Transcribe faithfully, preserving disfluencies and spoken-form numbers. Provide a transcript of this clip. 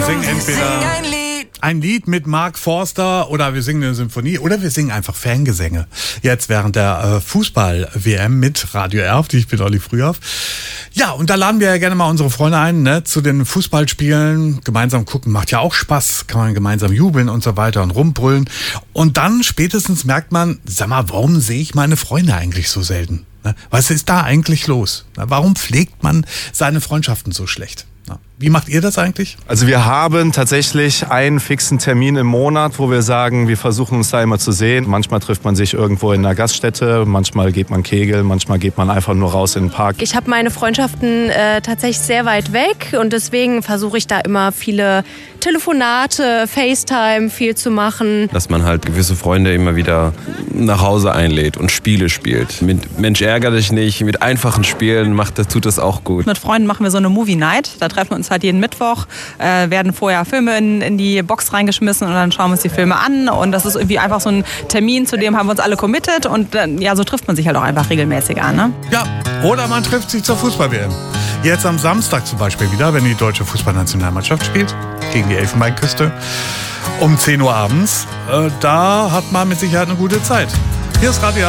singen entweder ein Lied mit Mark Forster oder wir singen eine Symphonie oder wir singen einfach Fangesänge. Jetzt während der äh, Fußball-W M mit Radio R, auf die ich bin Olli Frühauf. Ja, und da laden wir ja gerne mal unsere Freunde ein, ne, zu den Fußballspielen. Gemeinsam gucken macht ja auch Spaß, kann man gemeinsam jubeln und so weiter und rumbrüllen. Und dann spätestens merkt man, sag mal, warum sehe ich meine Freunde eigentlich so selten? Was ist da eigentlich los? Warum pflegt man seine Freundschaften so schlecht? Wie macht ihr das eigentlich? Also wir haben tatsächlich einen fixen Termin im Monat, wo wir sagen, wir versuchen uns da immer zu sehen. Manchmal trifft man sich irgendwo in einer Gaststätte, manchmal geht man kegeln, manchmal geht man einfach nur raus in den Park. Ich habe meine Freundschaften äh, tatsächlich sehr weit weg und deswegen versuche ich da immer viele Telefonate, FaceTime viel zu machen. Dass man halt gewisse Freunde immer wieder nach Hause einlädt und Spiele spielt. Mit Mensch ärger dich nicht, mit einfachen Spielen macht das, tut das auch gut. Mit Freunden machen wir so eine Movie Night, da treffen wir uns halt jeden Mittwoch, äh, werden vorher Filme in, in die Box reingeschmissen und dann schauen wir uns die Filme an und das ist irgendwie einfach so ein Termin, zu dem haben wir uns alle committed und äh, ja, so trifft man sich halt auch einfach regelmäßig an. Ne? Ja, oder man trifft sich zur Fußball-W M. Jetzt am Samstag zum Beispiel wieder, wenn die deutsche Fußballnationalmannschaft spielt, gegen die Elfenbeinküste, um zehn Uhr abends. Äh, da hat man mit Sicherheit eine gute Zeit. Hier ist Radio